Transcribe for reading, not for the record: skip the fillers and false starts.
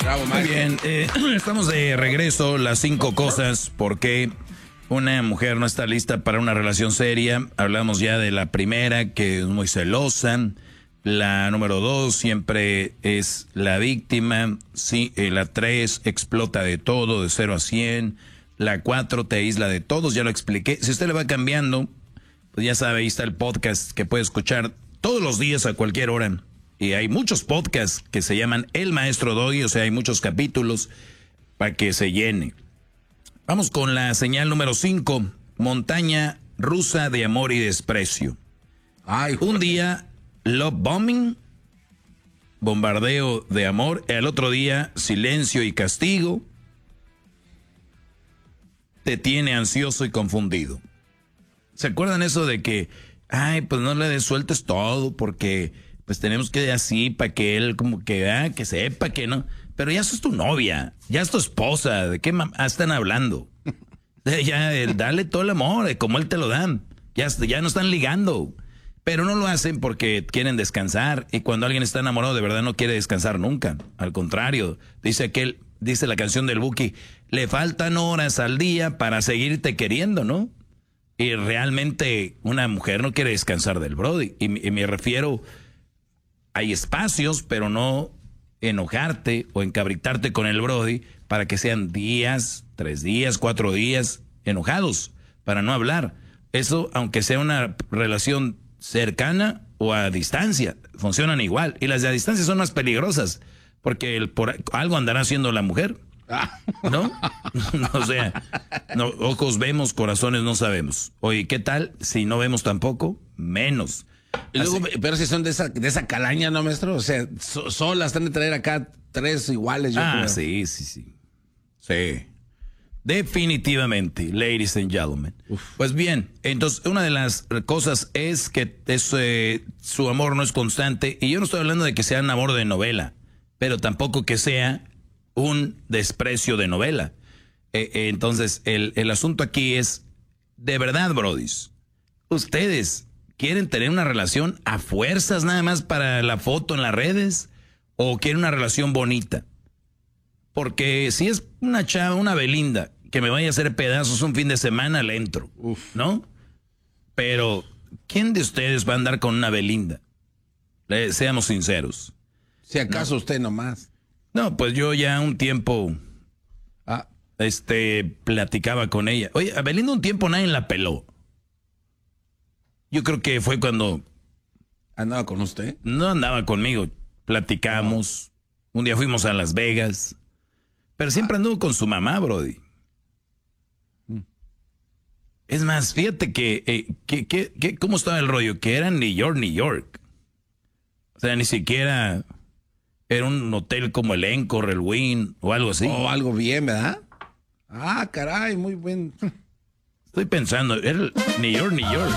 Bravo, Muy bien, estamos de regreso. Las 5 cosas por qué una mujer no está lista para una relación seria. Hablamos ya de la primera, que es muy celosa. La número 2 siempre es la víctima. Sí, la 3 explota de todo, de 0 a 100. La 4 te aísla de todos, ya lo expliqué. Si usted le va cambiando, pues ya sabe, ahí está el podcast que puede escuchar todos los días a cualquier hora. Y hay muchos podcasts que se llaman El Maestro Doggy, o sea, hay muchos capítulos para que se llene. Vamos con la señal número 5, montaña rusa de amor y desprecio. Un día, love bombing, bombardeo de amor, el otro día, silencio y castigo, te tiene ansioso y confundido. ¿Se acuerdan eso de que, pues no le sueltes todo porque pues tenemos que así para que él como que, que sepa que no? Pero ya sos tu novia, ya es tu esposa, ¿de qué están hablando? Ya, dale todo el amor, como él te lo dan. Ya no están ligando. Pero no lo hacen porque quieren descansar. Y cuando alguien está enamorado, de verdad no quiere descansar nunca. Al contrario, dice la canción del Buki, le faltan horas al día para seguirte queriendo, ¿no? Y realmente una mujer no quiere descansar del brody. Y me refiero, hay espacios, pero no enojarte o encabritarte con el brody para que sean días, 3 días, 4 días enojados, para no hablar. Eso, aunque sea una relación cercana o a distancia, funcionan igual. Y las de a distancia son más peligrosas, porque por algo andará haciendo la mujer, ¿no? O sea, ojos vemos, corazones no sabemos. Oye, ¿qué tal si no vemos tampoco? Menos. Y luego, pero si son de esa calaña, ¿no, maestro? O sea, solas están de traer acá 3 iguales. Yo creo. Sí. Sí. Definitivamente, ladies and gentlemen. Pues bien, entonces una de las cosas es que su amor no es constante. Y yo no estoy hablando de que sea un amor de novela, pero tampoco que sea un desprecio de novela. Entonces, el asunto aquí es, de verdad, brodis, ¿ustedes quieren tener una relación a fuerzas nada más para la foto en las redes? ¿O quieren una relación bonita? Porque si es una chava, una Belinda, que me vaya a hacer pedazos un fin de semana, le entro, ¿no? Pero, ¿quién de ustedes va a andar con una Belinda? Seamos sinceros. Si acaso usted nomás. No, pues yo ya un tiempo platicaba con ella. Oye, a Belinda un tiempo nadie la peló. Yo creo que fue cuando... ¿Andaba con usted? No andaba conmigo. Platicamos. Un día fuimos a Las Vegas. Pero siempre anduvo con su mamá, brody. Es más, fíjate que ¿cómo estaba el rollo? Que era en New York. O sea, ni siquiera era un hotel como el Encore, el Wynn o algo así. O algo bien, ¿verdad? Caray, muy buen. Estoy pensando, era New York.